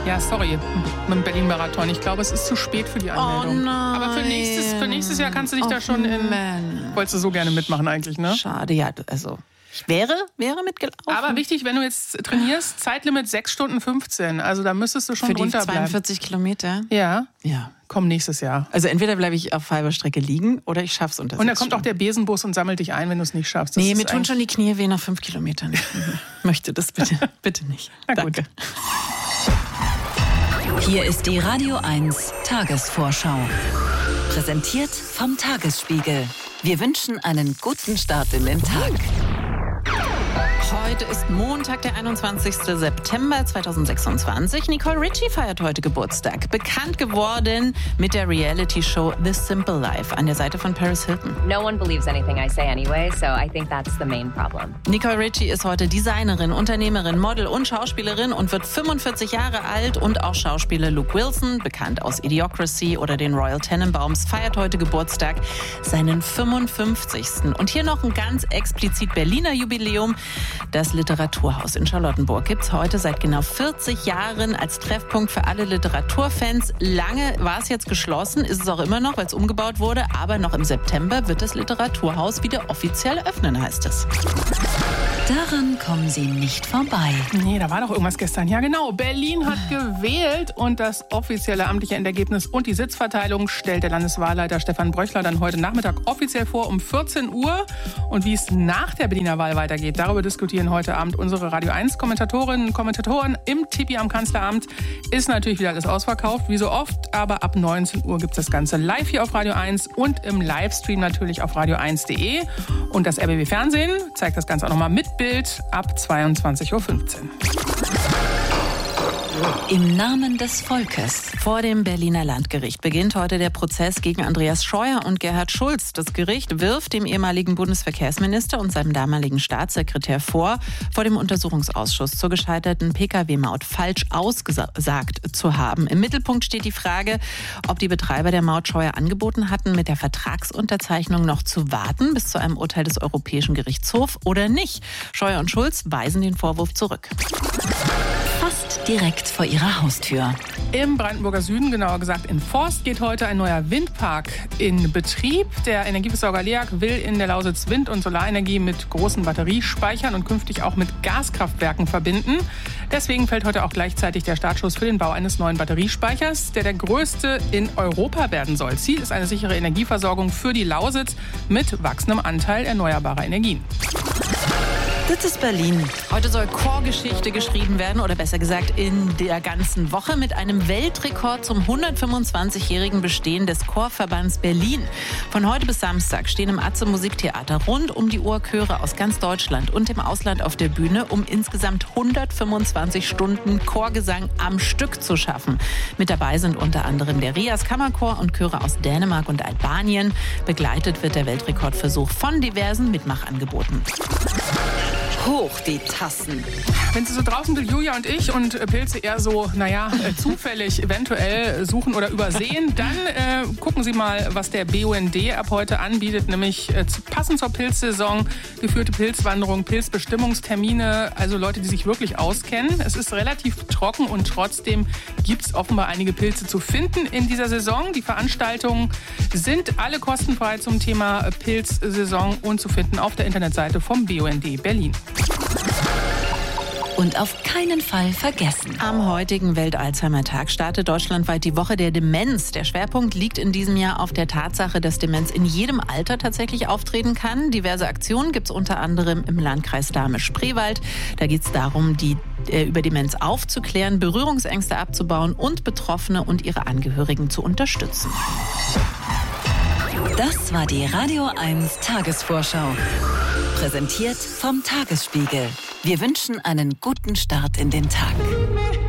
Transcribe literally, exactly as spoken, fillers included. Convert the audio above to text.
Ja, sorry, mit dem Berlin-Marathon. Ich glaube, es ist zu spät für die Anmeldung. Oh nein. Aber für nächstes, für nächstes Jahr kannst du dich oh da schon in... Man. Wolltest du so gerne mitmachen eigentlich, ne? Schade, ja, also... Ich wäre, wäre mitgelaufen. Aber wichtig, wenn du jetzt trainierst, Zeitlimit sechs Stunden fünfzehn. Also da müsstest du schon für die drunter bleiben. zweiundvierzig Kilometer? Ja. Ja. Komm nächstes Jahr. Also entweder bleibe ich auf halber Strecke liegen oder ich schaff's unter Und da sechs kommt Stunden. auch der Besenbus und sammelt dich ein, wenn du es nicht schaffst. Das nee, ist mir tun schon die Knie weh nach fünf Kilometern. Ich möchte das bitte, bitte nicht. Na gut. Danke. Hier ist die Radio eins Tagesvorschau. Präsentiert vom Tagesspiegel. Wir wünschen einen guten Start in den Tag. Heute ist Montag, der einundzwanzigster September zweitausendsechsundzwanzig. Nicole Richie feiert heute Geburtstag. Bekannt geworden mit der Reality-Show The Simple Life an der Seite von Paris Hilton. No one believes anything I say anyway, so I think that's the main problem. Nicole Richie ist heute Designerin, Unternehmerin, Model und Schauspielerin und wird fünfundvierzig Jahre alt. Und auch Schauspieler Luke Wilson, bekannt aus Idiocracy oder den Royal Tenenbaums, feiert heute Geburtstag, seinen fünfundfünfzigsten Und hier noch ein ganz explizit Berliner Jubiläum. Das Literaturhaus in Charlottenburg gibt es heute seit genau vierzig Jahren als Treffpunkt für alle Literaturfans. Lange war es jetzt geschlossen, ist es auch immer noch, weil es umgebaut wurde. Aber noch im September wird das Literaturhaus wieder offiziell öffnen, heißt es. Daran kommen Sie nicht vorbei. Nee, da war doch irgendwas gestern. Ja, genau. Berlin hat gewählt und das offizielle amtliche Endergebnis und die Sitzverteilung stellt der Landeswahlleiter Stefan Bröchler dann heute Nachmittag offiziell vor um vierzehn Uhr. Und wie es nach der Berliner Wahl weitergeht, darüber diskutieren heute Abend unsere Radio eins Kommentatorinnen und Kommentatoren im Tippi am Kanzleramt. Ist natürlich wieder alles ausverkauft, wie so oft. Aber ab neunzehn Uhr gibt es das Ganze live hier auf Radio eins und im Livestream natürlich auf radio eins punkt de. Und das R B B Fernsehen zeigt das Ganze auch nochmal mit Bild ab zweiundzwanzig Uhr fünfzehn. Im Namen des Volkes. Vor dem Berliner Landgericht beginnt heute der Prozess gegen Andreas Scheuer und Gerhard Schulz. Das Gericht wirft dem ehemaligen Bundesverkehrsminister und seinem damaligen Staatssekretär vor, vor dem Untersuchungsausschuss zur gescheiterten Pkw-Maut falsch ausgesagt zu haben. Im Mittelpunkt steht die Frage, ob die Betreiber der Maut Scheuer angeboten hatten, mit der Vertragsunterzeichnung noch zu warten bis zu einem Urteil des Europäischen Gerichtshofs oder nicht. Scheuer und Schulz weisen den Vorwurf zurück. Fast direkt vor ihrer Haustür. Im Brandenburger Süden, genauer gesagt in Forst, geht heute ein neuer Windpark in Betrieb. Der Energieversorger LEAG will in der Lausitz Wind- und Solarenergie mit großen Batteriespeichern und künftig auch mit Gaskraftwerken verbinden. Deswegen fällt heute auch gleichzeitig der Startschuss für den Bau eines neuen Batteriespeichers, der der größte in Europa werden soll. Ziel ist eine sichere Energieversorgung für die Lausitz mit wachsendem Anteil erneuerbarer Energien. Das ist Berlin. Heute soll Chorgeschichte geschrieben werden, oder besser gesagt in der ganzen Woche, mit einem Weltrekord zum hundertfünfundzwanzigjährigen Bestehen des Chorverbands Berlin. Von heute bis Samstag stehen im Atze Musiktheater rund um die Uhr Chöre aus ganz Deutschland und dem Ausland auf der Bühne, um insgesamt hundertfünfundzwanzig Stunden Chorgesang am Stück zu schaffen. Mit dabei sind unter anderem der Rias Kammerchor und Chöre aus Dänemark und Albanien. Begleitet wird der Weltrekordversuch von diversen Mitmachangeboten. Hoch die Tassen. Wenn Sie so draußen sind, Julia und ich, und Pilze eher so, naja, äh, zufällig eventuell suchen oder übersehen, dann äh, gucken Sie mal, was der B U N D ab heute anbietet, nämlich äh, passend zur Pilzsaison, geführte Pilzwanderung, Pilzbestimmungstermine, also Leute, die sich wirklich auskennen. Es ist relativ trocken und trotzdem gibt es offenbar einige Pilze zu finden in dieser Saison. Die Veranstaltungen sind alle kostenfrei zum Thema Pilzsaison und zu finden auf der Internetseite vom B U N D Berlin. Und auf keinen Fall vergessen. Am heutigen Welt-Alzheimer-Tag startet deutschlandweit die Woche der Demenz. Der Schwerpunkt liegt in diesem Jahr auf der Tatsache, dass Demenz in jedem Alter tatsächlich auftreten kann. Diverse Aktionen gibt es unter anderem im Landkreis Dahme-Spreewald. Da geht es darum, die, äh, über Demenz aufzuklären, Berührungsängste abzubauen und Betroffene und ihre Angehörigen zu unterstützen. Das war die Radio eins Tagesvorschau. Präsentiert vom Tagesspiegel. Wir wünschen einen guten Start in den Tag.